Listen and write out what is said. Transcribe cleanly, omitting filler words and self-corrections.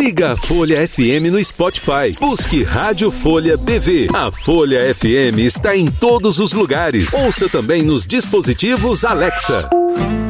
Siga a Folha FM no Spotify. Busque Rádio Folha BV. A Folha FM está em todos os lugares. Ouça também nos dispositivos Alexa.